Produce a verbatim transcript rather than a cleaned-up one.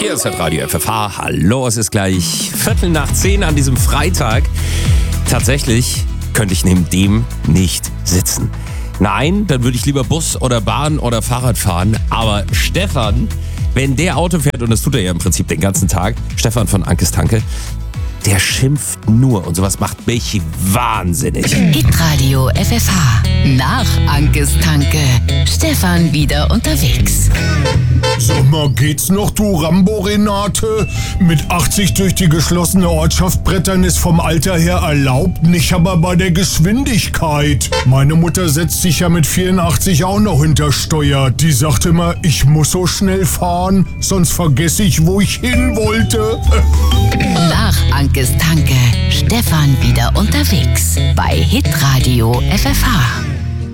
Hier ist Radio F F H. Hallo, es ist gleich Viertel nach zehn an diesem Freitag. Tatsächlich könnte ich neben dem nicht sitzen. Nein, dann würde ich lieber Bus oder Bahn oder Fahrrad fahren. Aber Stefan, wenn der Auto fährt, und das tut er ja im Prinzip den ganzen Tag, Stefan von Ankes Tanke, der schimpft nur und sowas macht mich wahnsinnig. Hitradio F F H. Nach Ankes Tanke. Stefan wieder unterwegs. Sag mal, geht's noch, du Rambo Renate? Mit achtzig durch die geschlossene Ortschaft brettern ist vom Alter her erlaubt, nicht aber bei der Geschwindigkeit. Meine Mutter setzt sich ja mit vierundachtzig auch noch hinter Steuer. Die sagt immer, ich muss so schnell fahren, sonst vergesse ich, wo ich hin wollte. Nach Ankes Tanke. Stefan wieder unterwegs. Bei Hitradio F F H.